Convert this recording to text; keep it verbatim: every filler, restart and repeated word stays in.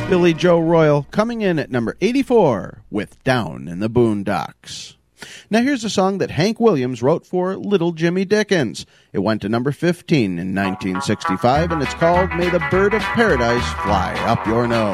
Billy Joe Royal coming in at number eighty-four with Down in the Boondocks. Now here's a song that Hank Williams wrote for Little Jimmy Dickens. It went to number fifteen in nineteen sixty-five, and it's called May the Bird of Paradise Fly Up Your Nose.